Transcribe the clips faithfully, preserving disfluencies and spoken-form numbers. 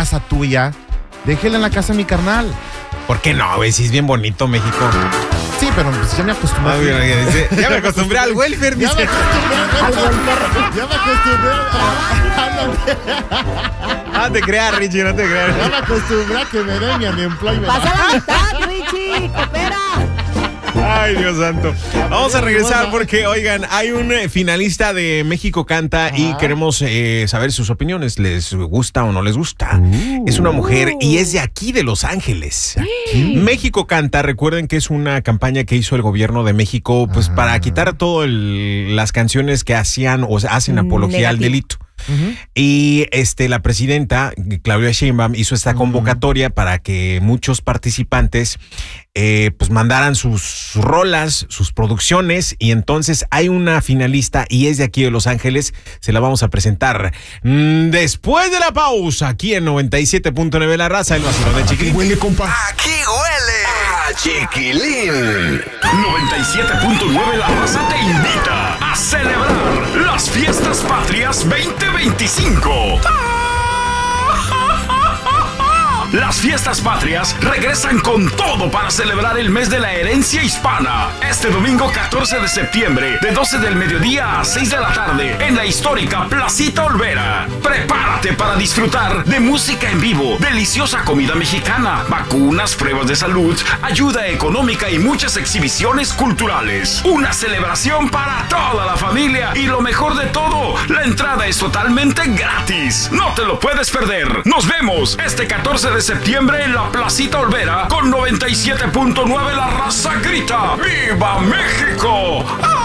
casa tuya, déjela en la casa de mi carnal. ¿Por qué no, güey? Si es bien bonito México. Sí, pero pues ya me acostumbré. Ah, mira, ya, dice, ya me acostumbré al welfare, Ya me dice. acostumbré. Ya me acostumbré a... Ah, te creas, Richie, no te creas. Ya me acostumbré a que me den mi unemployment. Pasa la mitad, Richie, coopera. Ay, Dios santo. Vamos a regresar porque, oigan, hay un eh, finalista de México Canta y queremos eh, saber sus opiniones. ¿Les gusta o no les gusta? Uh, es una mujer y es de aquí, de Los Ángeles. ¿Aquí? México Canta, recuerden que es una campaña que hizo el gobierno de México pues, para quitar todas las canciones que hacían o hacen apología Negativo. al delito. Uh-huh. Y este la presidenta Claudia Sheinbaum hizo esta convocatoria uh-huh. para que muchos participantes eh, pues mandaran sus rolas, sus producciones, y entonces hay una finalista y es de aquí de Los Ángeles. Se la vamos a presentar mm, después de la pausa aquí en noventa y siete punto nueve La Raza, el vacilón de Chiquilín. Aquí huele, compa. Aquí huele a Chiquilín. noventa y siete punto nueve La Raza te invita a celebrar las Fiestas Patrias veinte veinticinco. Las Fiestas Patrias regresan con todo para celebrar el mes de la herencia hispana. Este domingo catorce de septiembre, de doce del mediodía a seis de la tarde, en la histórica Placita Olvera. Prepárate para disfrutar de música en vivo, deliciosa comida mexicana, vacunas, pruebas de salud, ayuda económica y muchas exhibiciones culturales. Una celebración para toda la familia y lo mejor de todo, la entrada es totalmente gratis. No te lo puedes perder. Nos vemos este catorce de septiembre en la Placita Olvera con noventa y siete punto nueve La Raza grita ¡Viva México!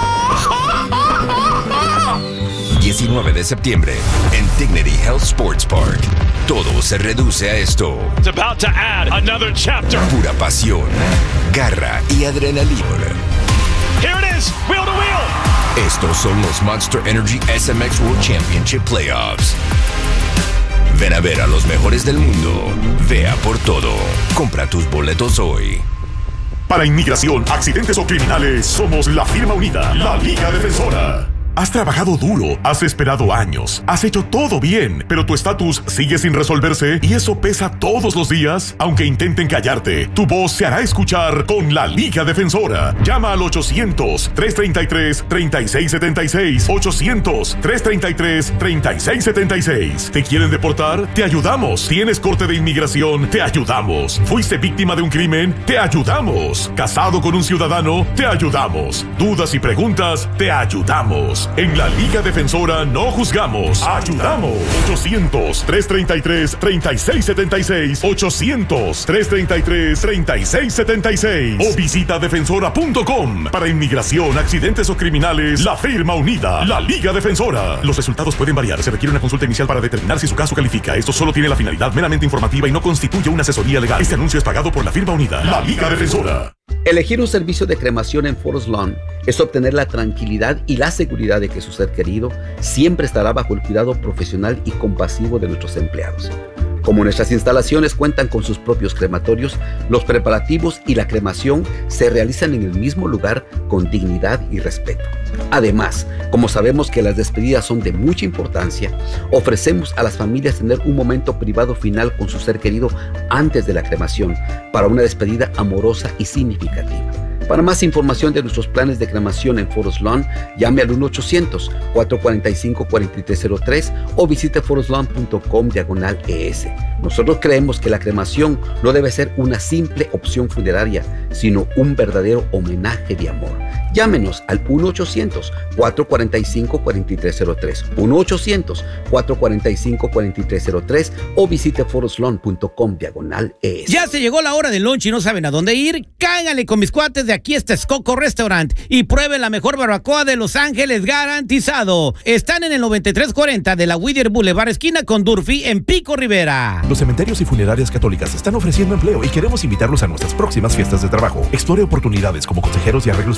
diecinueve de septiembre en Dignity Health Sports Park. Todo se reduce a esto. It's about to add another chapter. Pura pasión, garra y adrenalina. Here it is, wheel to wheel. Estos son los Monster Energy S M X World Championship Playoffs. Ven a ver a los mejores del mundo. Vea por todo. Compra tus boletos hoy. Para inmigración, accidentes o criminales, somos la firma unida, la Liga Defensora. Has trabajado duro, has esperado años, has hecho todo bien, pero tu estatus sigue sin resolverse y eso pesa todos los días. Aunque intenten callarte, tu voz se hará escuchar con la Liga Defensora. Llama al ochocientos, trescientos treinta y tres, treinta y seis setenta y seis. ochocientos, trescientos treinta y tres, treinta y seis setenta y seis. ¿Te quieren deportar? Te ayudamos. ¿Tienes corte de inmigración? Te ayudamos. ¿Fuiste víctima de un crimen? Te ayudamos. ¿Casado con un ciudadano? Te ayudamos. ¿Dudas y preguntas? Te ayudamos. En la Liga Defensora no juzgamos, ayudamos. ochocientos, trescientos treinta y tres, treinta y seis setenta y seis. ochocientos, trescientos treinta y tres, treinta y seis setenta y seis. O visita defensora punto com. Para inmigración, accidentes o criminales, la firma unida, la Liga Defensora. Los resultados pueden variar. Se requiere una consulta inicial para determinar si su caso califica. Esto solo tiene la finalidad meramente informativa y no constituye una asesoría legal. Este anuncio es pagado por la firma unida, la Liga Defensora. Elegir un servicio de cremación en Forest Lawn es obtener la tranquilidad y la seguridad de que su ser querido siempre estará bajo el cuidado profesional y compasivo de nuestros empleados. Como nuestras instalaciones cuentan con sus propios crematorios, los preparativos y la cremación se realizan en el mismo lugar con dignidad y respeto. Además, como sabemos que las despedidas son de mucha importancia, ofrecemos a las familias tener un momento privado final con su ser querido antes de la cremación para una despedida amorosa y significativa. Para más información de nuestros planes de cremación en Forest Lawn, llame al uno ochocientos, cuatro cuatro cinco, cuatro tres cero tres o visite forest lawn punto com diagonal E S. Nosotros creemos que la cremación no debe ser una simple opción funeraria, sino un verdadero homenaje de amor. Llámenos al uno ochocientos, cuatro cuatro cinco, cuatro tres cero tres, uno ochocientos, cuatro cuatro cinco, cuatro tres cero tres o visite forest lawn punto com diagonal E S. Ya se llegó la hora del lunch y no saben a dónde ir. Cáiganle con mis cuates de aquí está Texcoco Restaurant y prueben la mejor barbacoa de Los Ángeles garantizado. Están en el noventa y tres cuarenta de la Whittier Boulevard, esquina con Durfee, en Pico Rivera. Los cementerios y funerarias católicas están ofreciendo empleo y queremos invitarlos a nuestras próximas fiestas de trabajo. Explore oportunidades como consejeros y arreglos funerarios,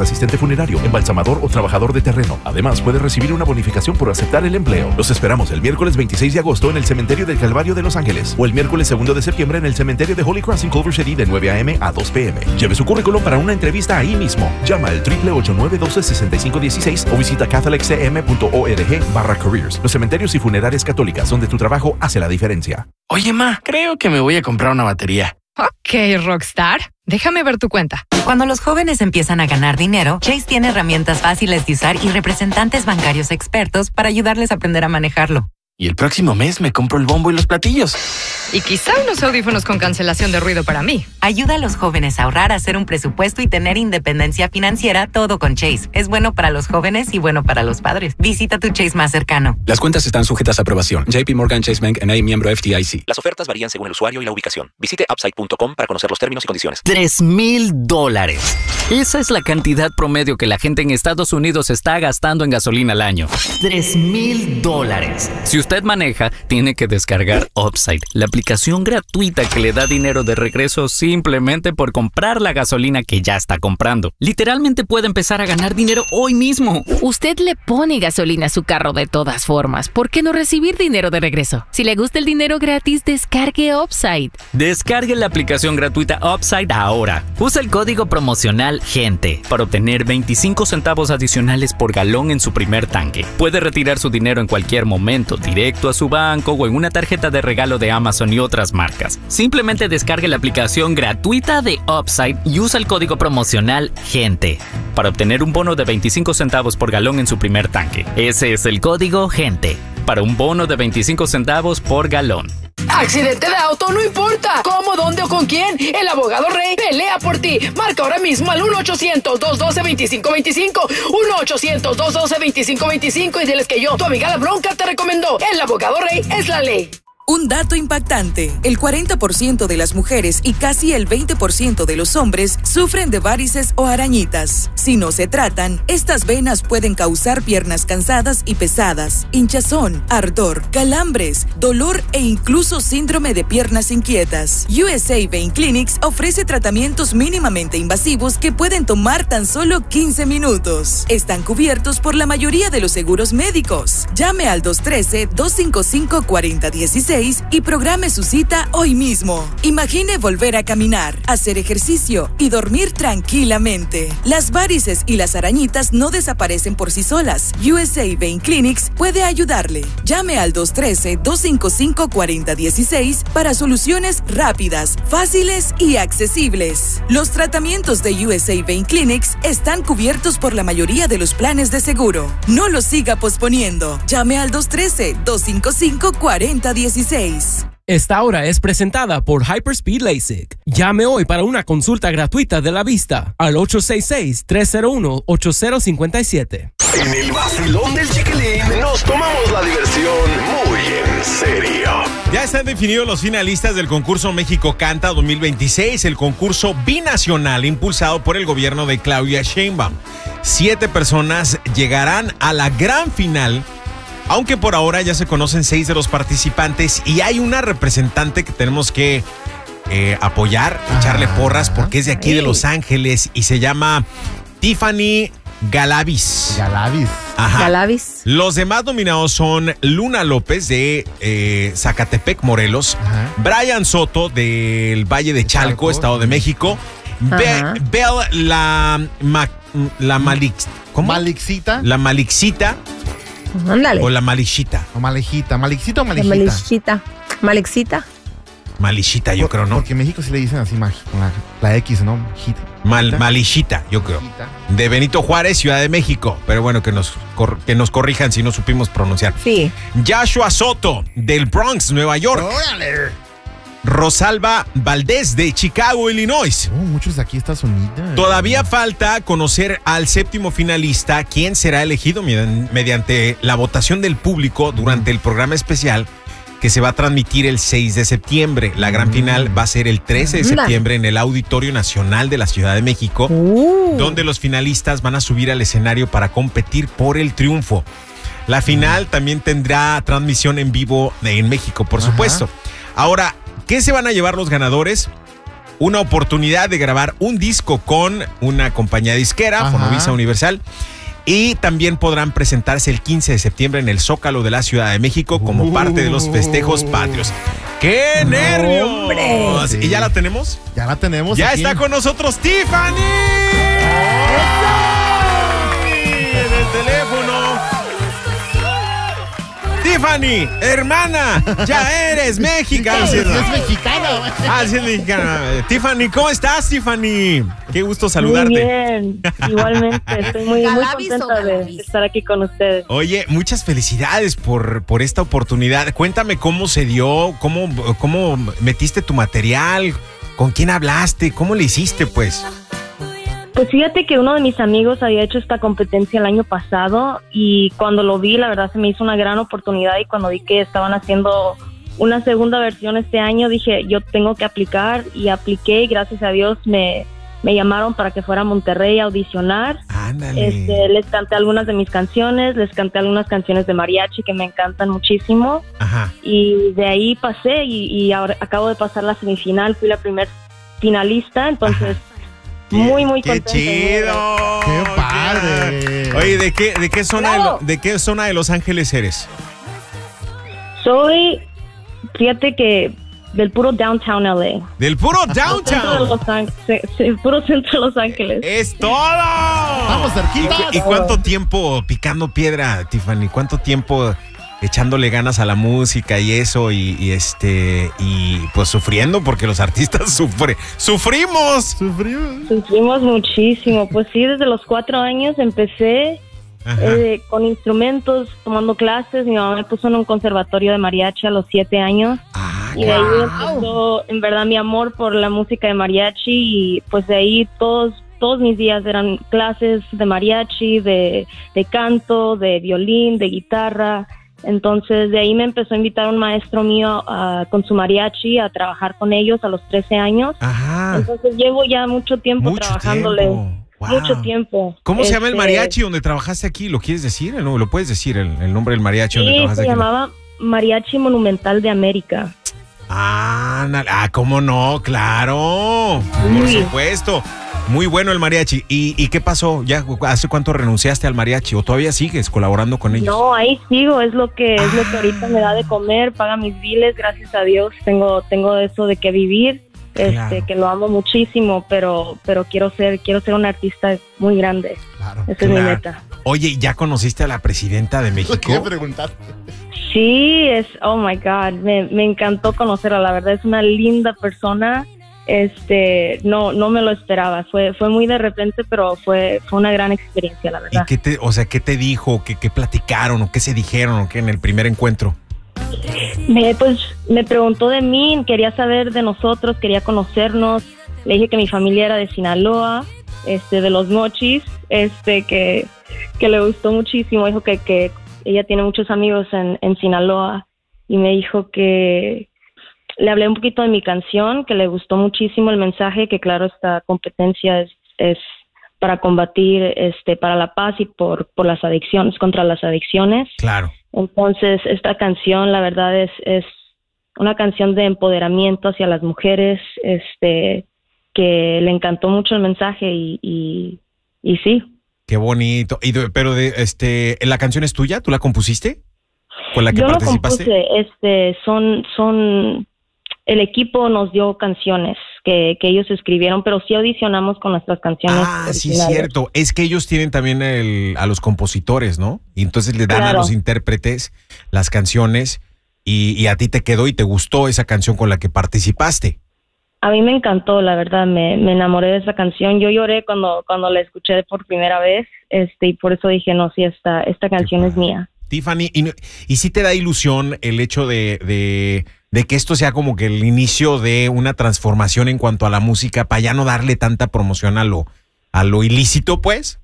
asistente funerario, embalsamador o trabajador de terreno. Además, puedes recibir una bonificación por aceptar el empleo. Los esperamos el miércoles veintiséis de agosto en el Cementerio del Calvario de Los Ángeles o el miércoles segundo de septiembre en el Cementerio de Holy Cross en Culver City de nueve a eme a dos pe eme. Lleve su currículum para una entrevista ahí mismo. Llama al ocho ocho ocho nueve uno dos seis cinco uno seis o visita catholic c m punto org barra careers. Los cementerios y funerarias católicas, donde tu trabajo hace la diferencia. Oye, ma, creo que me voy a comprar una batería. Ok, Rockstar. Déjame ver tu cuenta. Cuando los jóvenes empiezan a ganar dinero, Chase tiene herramientas fáciles de usar y representantes bancarios expertos para ayudarles a aprender a manejarlo. Y el próximo mes me compro el bombo y los platillos. Y quizá unos audífonos con cancelación de ruido para mí. Ayuda a los jóvenes a ahorrar, a hacer un presupuesto y tener independencia financiera, todo con Chase. Es bueno para los jóvenes y bueno para los padres. Visita tu Chase más cercano. Las cuentas están sujetas a aprobación. J P Morgan Chase Bank N A, miembro F D I C. Las ofertas varían según el usuario y la ubicación. Visite upside punto com para conocer los términos y condiciones. Tres mil dólares. Esa es la cantidad promedio que la gente en Estados Unidos está gastando en gasolina al año. Tres mil dólares. Si usted maneja, tiene que descargar Upside, la aplicación gratuita que le da dinero de regreso simplemente por comprar la gasolina que ya está comprando. Literalmente puede empezar a ganar dinero hoy mismo. Usted le pone gasolina a su carro de todas formas. ¿Por qué no recibir dinero de regreso? Si le gusta el dinero gratis, descargue Upside. Descargue la aplicación gratuita Upside ahora. Usa el código promocional GENTE para obtener veinticinco centavos adicionales por galón en su primer tanque. Puede retirar su dinero en cualquier momento, directo a su banco o en una tarjeta de regalo de Amazon y otras marcas. Simplemente descargue la aplicación gratuita de Upside y usa el código promocional GENTE para obtener un bono de veinticinco centavos por galón en su primer tanque. Ese es el código GENTE para un bono de veinticinco centavos por galón. Accidente de auto, no importa cómo, dónde o con quién, el abogado Rey pelea por ti. Marca ahora mismo al uno ochocientos dos doce veinticinco veinticinco, uno ochocientos dos doce veinticinco veinticinco y diles que yo, tu amiga La Bronca, te recomendó. El abogado Rey es la ley. Un dato impactante, el cuarenta por ciento de las mujeres y casi el veinte por ciento de los hombres sufren de varices o arañitas. Si no se tratan, estas venas pueden causar piernas cansadas y pesadas, hinchazón, ardor, calambres, dolor e incluso síndrome de piernas inquietas. U S A Vein Clinics ofrece tratamientos mínimamente invasivos que pueden tomar tan solo quince minutos. Están cubiertos por la mayoría de los seguros médicos. Llame al dos uno tres, dos cinco cinco, cuatro cero uno seis y programe su cita hoy mismo. Imagine volver a caminar, hacer ejercicio y dormir tranquilamente. Las varices y las arañitas no desaparecen por sí solas. U S A Vein Clinics puede ayudarle. Llame al dos uno tres, dos cinco cinco, cuatro cero uno seis para soluciones rápidas, fáciles y accesibles. Los tratamientos de U S A Vein Clinics están cubiertos por la mayoría de los planes de seguro. No los siga posponiendo. Llame al dos uno tres, dos cinco cinco, cuatro cero uno seis. Esta hora es presentada por Hyperspeed LASIK. Llame hoy para una consulta gratuita de la vista al ocho seis seis, tres cero uno, ocho cero cinco siete. En el vacilón del Chiquilín nos tomamos la diversión muy en serio. Ya están definidos los finalistas del concurso México Canta dos mil veintiséis, el concurso binacional impulsado por el gobierno de Claudia Sheinbaum. Siete personas llegarán a la gran final, aunque por ahora ya se conocen seis de los participantes y hay una representante que tenemos que eh, apoyar, ah, echarle porras porque es de aquí, hey, de Los Ángeles y se llama Tiffany Galavis. Galavis. Ajá. Galavis. Los demás nominados son Luna López de eh, Zacatepec, Morelos, ajá, Brian Soto del Valle de Chalco, Chalco, Estado de México, Be Bell la, ma la Malix, ¿cómo? Malixita. La Malixita. Ándale. O la Malixita. O Malejita. ¿Malixita o Malejita? Malixita. Malixita. Malixita, yo Por, creo, ¿no? Porque en México sí le dicen así, con la, la X, ¿no? Hit. Mal, Malixita, yo creo. Malixita. De Benito Juárez, Ciudad de México. Pero bueno, que nos, que nos corrijan si no supimos pronunciar. Sí. Joshua Soto, del Bronx, Nueva York. ¡Órale! Rosalba Valdés de Chicago, Illinois. Oh, muchos de aquí, Estados Unidos. Todavía falta conocer al séptimo finalista, quien será elegido mediante la votación del público durante el programa especial que se va a transmitir el seis de septiembre. La gran final va a ser el trece de septiembre en el Auditorio Nacional de la Ciudad de México, uh. donde los finalistas van a subir al escenario para competir por el triunfo. La final también tendrá transmisión en vivo en México, por Ajá. supuesto. Ahora, ¿qué se van a llevar los ganadores? una oportunidad de grabar un disco con una compañía disquera, Ajá. Fonovisa Universal. Y también podrán presentarse el quince de septiembre en el Zócalo de la Ciudad de México como parte de los festejos patrios. ¡Qué nervios! ¡Hombre! Sí. ¿Y ya la tenemos? Ya la tenemos. Ya aquí. está con nosotros Tiffany. En el teléfono. Tiffany, hermana, ya eres mexicana. Sí, es mexicana. güey. Ah, sí es mexicana. Tiffany, ¿cómo estás, Tiffany? Qué gusto saludarte. Muy bien, igualmente. Estoy muy, muy Galavis o contenta de Galavis. estar aquí con ustedes. Oye, muchas felicidades por, por esta oportunidad. Cuéntame cómo se dio, cómo, cómo metiste tu material, con quién hablaste, cómo le hiciste, pues. Pues fíjate que uno de mis amigos había hecho esta competencia el año pasado y cuando lo vi, la verdad se me hizo una gran oportunidad y cuando vi que estaban haciendo una segunda versión este año, dije, yo tengo que aplicar y apliqué y gracias a Dios me, me llamaron para que fuera a Monterrey a audicionar. Ándale. Este, les canté algunas de mis canciones, les canté algunas canciones de mariachi que me encantan muchísimo. Ajá. Y de ahí pasé y, y ahora acabo de pasar la semifinal, fui la primer finalista, entonces muy muy ¡Qué contenta. chido! ¡Qué padre! Oye, ¿de qué, de qué zona de, Bravo. lo- de qué zona de Los Ángeles eres? Soy, fíjate que del puro downtown L A. Del puro Centro de downtown. Los Ángeles, sí, puro centro de Los Ángeles. ¡Es todo! Vamos cerquita. ¿Y, cu- y cuánto tiempo picando piedra, Tiffany? ¿Cuánto tiempo echándole ganas a la música y eso y, y este y pues sufriendo porque los artistas sufren, sufrimos. Sufrimos. Sufrimos muchísimo, pues sí, desde los cuatro años empecé eh, con instrumentos, tomando clases. Mi mamá me puso en un conservatorio de mariachi a los siete años. Y de ahí empezó, en verdad, mi amor por la música de mariachi y pues de ahí todos todos mis días eran clases de mariachi, de, de canto, de violín, de guitarra. Entonces de ahí me empezó a invitar un maestro mío uh, con su mariachi a trabajar con ellos a los trece años. Ajá. Entonces llevo ya mucho tiempo Mucho trabajándole. tiempo. Wow. Mucho tiempo. ¿Cómo se llama el Este, mariachi donde trabajaste aquí? ¿Lo quieres decir? ¿No? ¿Lo puedes decir el, el nombre del mariachi donde Sí, trabajaste se aquí? llamaba Mariachi Monumental de América. Ah, na- ah, ¿cómo no? Claro, por Sí. supuesto. Muy bueno el mariachi. ¿Y, y qué pasó? ¿Ya hace cuánto renunciaste al mariachi o todavía sigues colaborando con ellos? No, ahí sigo, es lo que es lo que ahorita me da de comer, paga mis biles, gracias a Dios. Tengo tengo eso de que vivir, este Claro. que lo amo muchísimo, pero pero quiero ser quiero ser una artista muy grande. Esa es mi Claro. meta. Oye, ¿ya conociste a la presidenta de México? ¿Qué preguntar? Sí, es oh my God, me, me encantó conocerla, la verdad es una linda persona. Este, no no me lo esperaba, fue fue muy de repente, pero fue fue una gran experiencia, la ¿Y verdad. qué te, o sea, qué te dijo? ¿Qué, qué platicaron? ¿O qué se dijeron? ¿O qué en el primer encuentro? Me, pues me preguntó de mí, quería saber de nosotros, quería conocernos. Le dije que mi familia era de Sinaloa, este, de los Mochis, este, que, que le gustó muchísimo. Dijo que, que ella tiene muchos amigos en, en Sinaloa y me dijo que le hablé un poquito de mi canción, que le gustó muchísimo el mensaje, que claro, esta competencia es, es para combatir, este, para la paz y por, por las adicciones, contra las adicciones. Claro. Entonces, esta canción, la verdad, es, es una canción de empoderamiento hacia las mujeres, este, que le encantó mucho el mensaje y, y, y sí. Qué bonito. Y de- pero de este, ¿la canción es tuya? ¿Tú la compusiste? ¿Con la que Yo lo participaste? compuse, este, son, son, el equipo nos dio canciones que, que ellos escribieron, pero sí audicionamos con nuestras canciones. Ah, sí, originales. cierto. Es que ellos tienen también el, a los compositores, ¿no? Y entonces le dan a Claro. los intérpretes las canciones y, y a ti te quedó y te gustó esa canción con la que participaste. A mí me encantó, la verdad, me, me enamoré de esa canción. Yo lloré cuando, cuando la escuché por primera vez, este, y por eso dije, no, sí, esta, esta canción es mía. Tiffany, y, no- y sí te da ilusión el hecho de, de, de que esto sea como que el inicio de una transformación en cuanto a la música para ya no darle tanta promoción a lo, a lo ilícito, pues.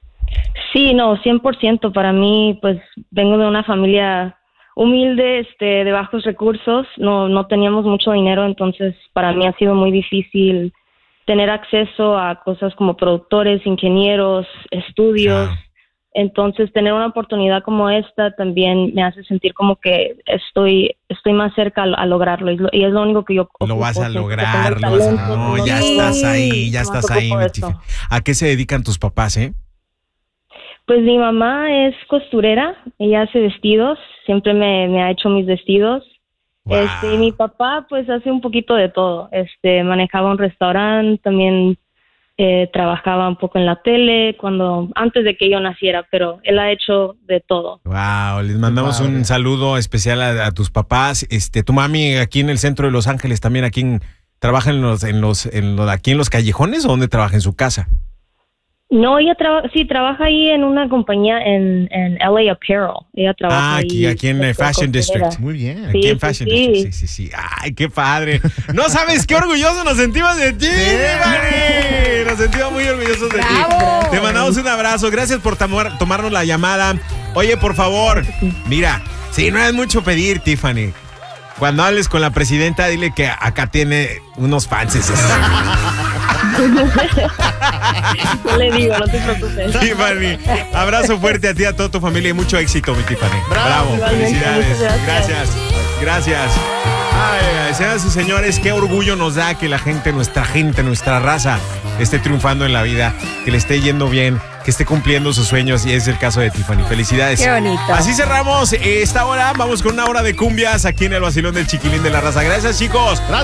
Sí, no, cien por ciento. Para mí, pues, vengo de una familia humilde, este, de bajos recursos. No, no teníamos mucho dinero, entonces para mí ha sido muy difícil tener acceso a cosas como productores, ingenieros, estudios. Entonces, tener una oportunidad como esta también me hace sentir como que estoy estoy más cerca a, a lograrlo. Y, lo, y es lo único que yo Lo vas a ocupo, lograr, que lo vas a... talento, No, no, ya sí, estás ahí, ya más estás ahí, ocupo mi esto. Tiffany. ¿A qué se dedican tus papás, eh? Pues mi mamá es costurera, ella hace vestidos, siempre me, me ha hecho mis vestidos. Wow. Este, y mi papá pues hace un poquito de todo, este, manejaba un restaurante, también eh, trabajaba un poco en la tele cuando antes de que yo naciera, pero él ha hecho de todo. Wow, les mandamos Padre. un saludo especial a, a tus papás. Este, tu mami aquí en el centro de Los Ángeles también aquí en, trabaja en los, en los, en los, aquí en los callejones, ¿o dónde trabaja? ¿En su casa? No, ella trabaja, sí, trabaja ahí en una compañía en, en L A Apparel. Ella trabaja Ah, aquí, ahí aquí en el este, Fashion costurera. District. Muy bien. Aquí Sí, en sí, Fashion sí. District. Sí, sí, sí. Ay, qué padre. No sabes qué orgullosos nos sentimos de ti, Tiffany. Nos sentimos muy orgullosos de ¡Bravo! ti. Te mandamos un abrazo. Gracias por tomar- tomarnos la llamada. Oye, por favor, mira, si no es mucho pedir, Tiffany, cuando hables con la presidenta, dile que acá tiene unos fans. Yo le digo, no te preocupes. Tiffany, abrazo fuerte a ti, a toda tu familia y mucho éxito, mi Tiffany. Bravo, Igualmente, felicidades. muchas Gracias. gracias. Gracias. Ay, señoras y señores, qué orgullo nos da que la gente, nuestra gente, nuestra raza esté triunfando en la vida, que le esté yendo bien, que esté cumpliendo sus sueños, y es el caso de Tiffany. Felicidades. Qué bonito. Así cerramos esta hora. Vamos con una hora de cumbias aquí en el Vacilón del Chiquilín de la Raza. Gracias, chicos.